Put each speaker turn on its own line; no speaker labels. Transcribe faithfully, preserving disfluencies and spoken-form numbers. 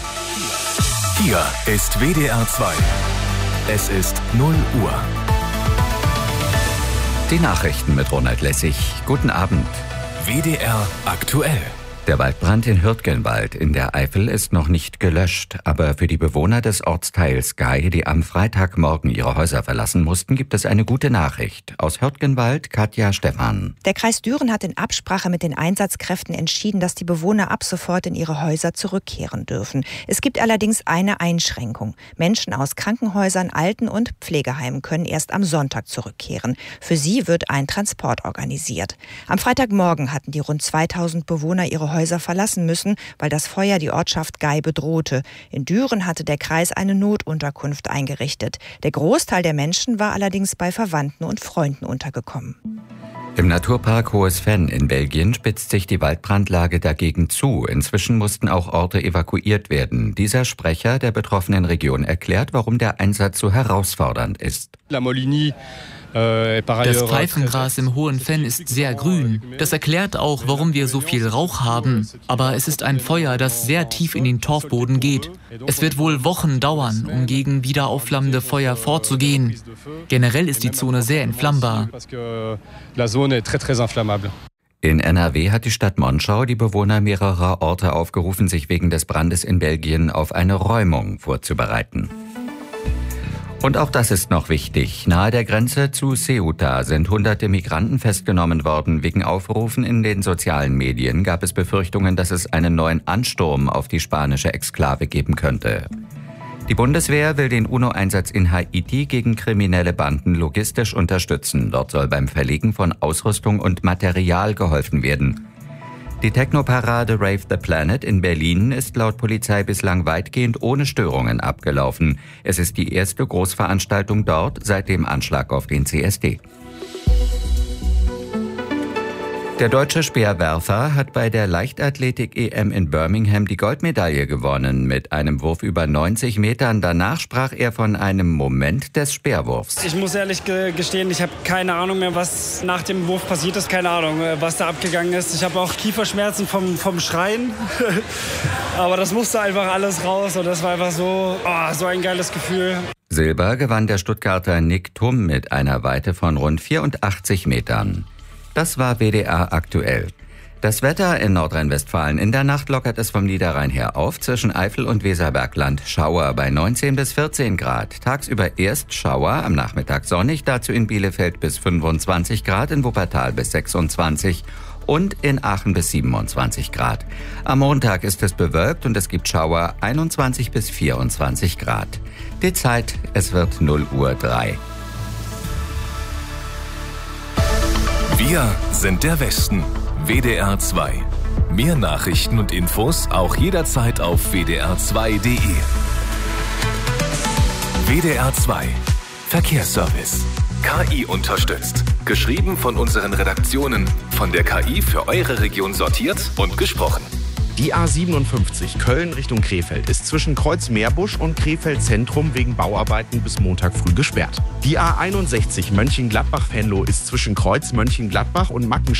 Hier ist W D R zwei. Es ist null Uhr.
Die Nachrichten mit Ronald Lessig. Guten Abend.
W D R aktuell.
Der Waldbrand in Hürtgenwald in der Eifel ist noch nicht gelöscht. Aber für die Bewohner des Ortsteils Gay, die am Freitagmorgen ihre Häuser verlassen mussten, gibt es eine gute Nachricht. Aus Hürtgenwald, Katja Stephan.
Der Kreis Düren hat in Absprache mit den Einsatzkräften entschieden, dass die Bewohner ab sofort in ihre Häuser zurückkehren dürfen. Es gibt allerdings eine Einschränkung. Menschen aus Krankenhäusern, Alten- und Pflegeheimen können erst am Sonntag zurückkehren. Für sie wird ein Transport organisiert. Am Freitagmorgen hatten die rund zweitausend Bewohner ihre Häuser Häuser verlassen müssen, weil das Feuer die Ortschaft Gay bedrohte. In Düren hatte der Kreis eine Notunterkunft eingerichtet. Der Großteil der Menschen war allerdings bei Verwandten und Freunden untergekommen.
Im Naturpark Hohes Venn in Belgien spitzt sich die Waldbrandlage dagegen zu. Inzwischen mussten auch Orte evakuiert werden. Dieser Sprecher der betroffenen Region erklärt, warum der Einsatz so herausfordernd ist.
Das Pfeifengras im Hohen Venn ist sehr grün. Das erklärt auch, warum wir so viel Rauch haben. Aber es ist ein Feuer, das sehr tief in den Torfboden geht. Es wird wohl Wochen dauern, um gegen wieder aufflammende Feuer vorzugehen. Generell ist die Zone sehr entflammbar.
In N R W hat die Stadt Monschau die Bewohner mehrerer Orte aufgerufen, sich wegen des Brandes in Belgien auf eine Räumung vorzubereiten. Und auch das ist noch wichtig. Nahe der Grenze zu Ceuta sind hunderte Migranten festgenommen worden. Wegen Aufrufen in den sozialen Medien gab es Befürchtungen, dass es einen neuen Ansturm auf die spanische Exklave geben könnte. Die Bundeswehr will den UNO-Einsatz in Haiti gegen kriminelle Banden logistisch unterstützen. Dort soll beim Verlegen von Ausrüstung und Material geholfen werden. Die Technoparade Rave the Planet in Berlin ist laut Polizei bislang weitgehend ohne Störungen abgelaufen. Es ist die erste Großveranstaltung dort seit dem Anschlag auf den C S D. Der deutsche Speerwerfer hat bei der Leichtathletik-E M in Birmingham die Goldmedaille gewonnen mit einem Wurf über neunzig Metern. Danach sprach er von einem Moment des Speerwurfs.
Ich muss ehrlich gestehen, ich habe keine Ahnung mehr, was nach dem Wurf passiert ist. Keine Ahnung, was da abgegangen ist. Ich habe auch Kieferschmerzen vom, vom Schreien. Aber das musste einfach alles raus und das war einfach so, oh, so ein geiles Gefühl.
Silber gewann der Stuttgarter Nick Thum mit einer Weite von rund vierundachtzig Metern. Das war W D R aktuell. Das Wetter in Nordrhein-Westfalen. In der Nacht lockert es vom Niederrhein her auf. Zwischen Eifel und Weserbergland Schauer bei neunzehn bis vierzehn Grad. Tagsüber erst Schauer, am Nachmittag sonnig. Dazu in Bielefeld bis fünfundzwanzig Grad, in Wuppertal bis sechsundzwanzig und in Aachen bis siebenundzwanzig Grad. Am Montag ist es bewölkt und es gibt Schauer einundzwanzig bis vierundzwanzig Grad. Die Zeit, es wird null Uhr drei.
Wir sind der Westen. W D R zwei. Mehr Nachrichten und Infos auch jederzeit auf w d r zwei punkt d e. W D R zwei. Verkehrsservice. K I unterstützt. Geschrieben von unseren Redaktionen. Von der K I für eure Region sortiert und gesprochen.
Die A siebenundfünfzig Köln Richtung Krefeld ist zwischen Kreuz-Meerbusch und Krefeld Zentrum wegen Bauarbeiten bis Montag früh gesperrt. Die A einundsechzig Mönchengladbach-Venlo ist zwischen Kreuz Mönchengladbach und Macken